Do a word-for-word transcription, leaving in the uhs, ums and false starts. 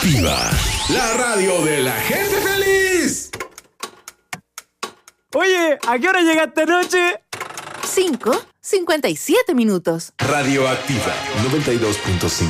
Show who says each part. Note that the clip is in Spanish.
Speaker 1: Radioactiva, la radio de la gente feliz.
Speaker 2: Oye, ¿a qué hora llegaste anoche?
Speaker 3: cinco, cincuenta y siete minutos.
Speaker 1: Radioactiva noventa y dos punto cinco.